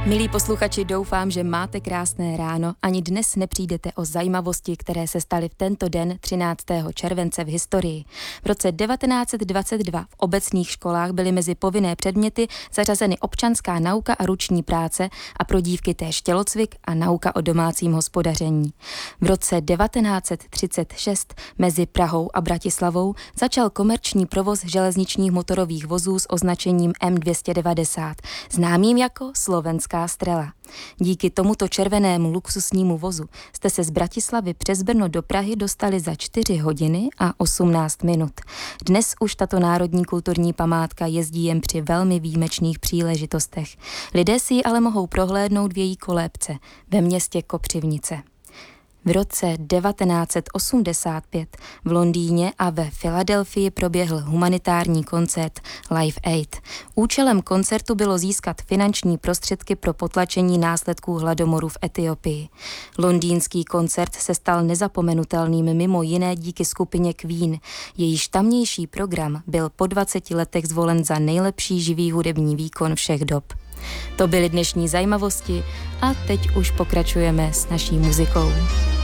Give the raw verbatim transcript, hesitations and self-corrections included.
Milí posluchači, doufám, že máte krásné ráno. Ani dnes nepřijdete o zajímavosti, které se staly v tento den třináctého července v historii. V roce devatenáct dvacet dva v obecných školách byly mezi povinné předměty zařazeny občanská nauka a ruční práce a pro dívky též tělocvik a nauka o domácím hospodaření. V roce devatenáct třicet šest mezi Prahou a Bratislavou začal komerční provoz železničních motorových vozů s označením M dvě stě devadesát, známým jako Slovenská Strela. Díky tomuto červenému luxusnímu vozu jste se z Bratislavy přes Brno do Prahy dostali za čtyři hodiny a osmnáct minut. Dnes už tato národní kulturní památka jezdí jen při velmi výjimečných příležitostech. Lidé si ji ale mohou prohlédnout v její kolébce ve městě Kopřivnice. V roce devatenáct osmdesát pět v Londýně a ve Filadelfii proběhl humanitární koncert Live Aid. Účelem koncertu bylo získat finanční prostředky pro potlačení následků hladomoru v Etiopii. Londýnský koncert se stal nezapomenutelným mimo jiné díky skupině Queen. Jejíž tamnější program byl po dvaceti letech zvolen za nejlepší živý hudební výkon všech dob. To byly dnešní zajímavosti a teď už pokračujeme s naší muzikou.